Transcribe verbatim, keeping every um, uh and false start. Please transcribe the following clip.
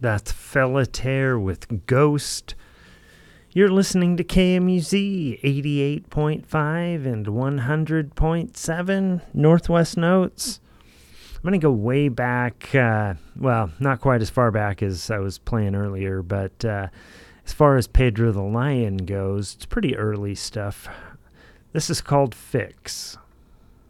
That's Felitaire with Ghost. You're listening to K M U Z eighty-eight point five and one hundred point seven Northwest Notes. I'm going to go way back, uh, well, not quite as far back as I was playing earlier, but uh, as far as Pedro the Lion goes, it's pretty early stuff. This is called Fix.